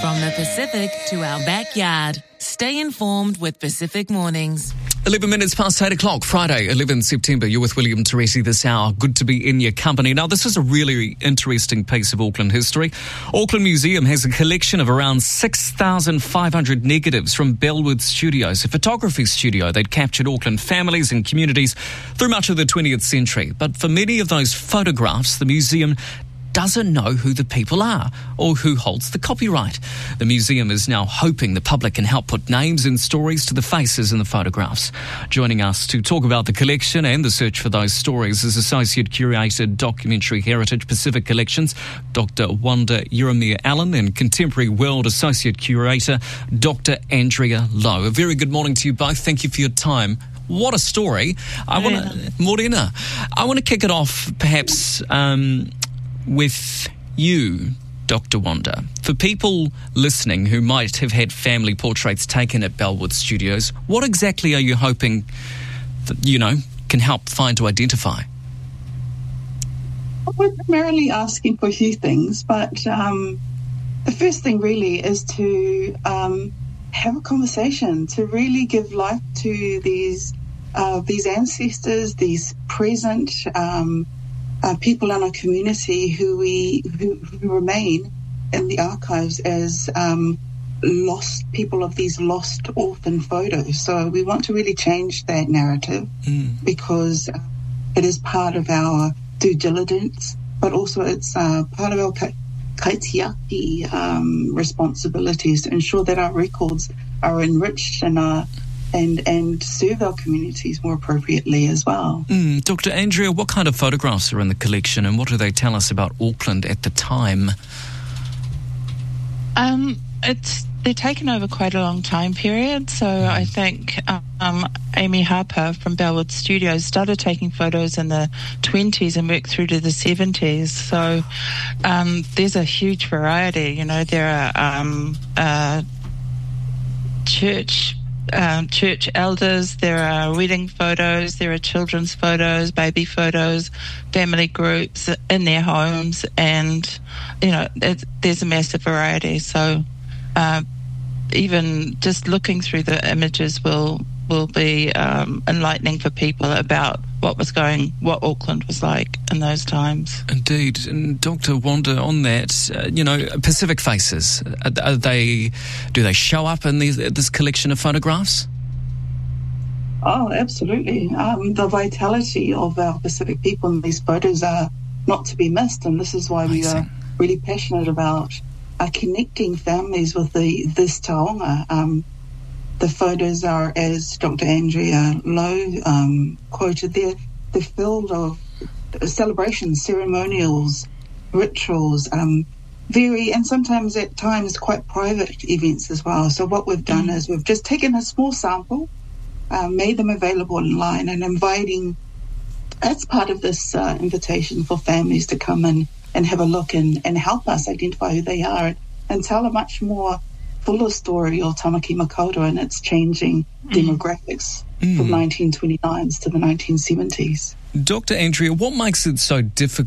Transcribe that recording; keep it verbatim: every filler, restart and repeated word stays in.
From the Pacific to our backyard. Stay informed with Pacific Mornings. eleven minutes past eight o'clock, Friday, eleventh September. You're with William Teresi this hour. Good to be in your company. Now, this is a really interesting piece of Auckland history. Auckland Museum has a collection of around six thousand five hundred negatives from Bellwood Studios, a photography studio that captured Auckland families and communities through much of the twentieth century. But for many of those photographs, the museum doesn't know who the people are or who holds the copyright. The museum is now hoping the public can help put names and stories to the faces in the photographs. Joining us to talk about the collection and the search for those stories is Associate Curator, Documentary Heritage Pacific Collections, Doctor Wanda Yeremia-Allen, and Contemporary World Associate Curator, Doctor Andrea Lowe. A very good morning to you both. Thank you for your time. What a story. I want to, Morena, I want to kick it off perhaps um, with you, Doctor Wanda. For people listening who might have had family portraits taken at Bellwood Studios, what exactly are you hoping that, you know, can help find to identify? We're primarily asking for a few things, but um, the first thing really is to um, have a conversation, to really give life to these uh, these ancestors, these present um Uh, people in our community who we who, who remain in the archives as um, lost people of these lost orphan photos. So we want to really change that narrative mm. because it is part of our due diligence, but also it's uh, part of our ka- kaitiaki um, responsibilities to ensure that our records are enriched and are and and serve our communities more appropriately as well. Mm, Doctor Andrea, what kind of photographs are in the collection and what do they tell us about Auckland at the time? Um, it's they're taken over quite a long time period, so mm. I think um, Amy Harper from Bellwood Studios started taking photos in the twenties and worked through to the seventies, so um, there's a huge variety. You know, there are um, uh, church Um, church elders, there are wedding photos, there are children's photos, baby photos, family groups in their homes, and you know it's, there's a massive variety. So uh, even just looking through the images will will be um, enlightening for people about what was going, what Auckland was like in those times. Indeed. And Doctor Wanda, on that, uh, you know, Pacific Faces, are, are they, do they show up in these, this collection of photographs? Oh, absolutely. Um, the vitality of our Pacific people in these photos are not to be missed, and this is why we are really passionate about uh, connecting families with the this taonga. Um, The photos are, as Doctor Andrea Lowe um, quoted, they're, they're filled of celebrations, ceremonials, rituals, um, very, and sometimes at times quite private events as well. So what we've done mm. is we've just taken a small sample, uh, made them available online, and inviting, as part of this uh, invitation for families to come in and have a look and, and help us identify who they are and tell a much more fuller story of Tamaki Makaurau and its changing mm. demographics mm. from nineteen twenty-nines to the nineteen seventies. Doctor Andrea, what makes it so difficult